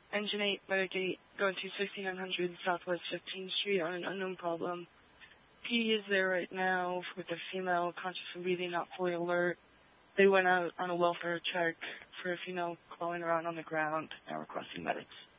Engine 8 Motorgate going to 6900 Southwest 15th Street on an unknown problem. P is there right now with a female conscious and breathing, not fully alert. They went out on a welfare check for a female crawling around on the ground and requesting medics.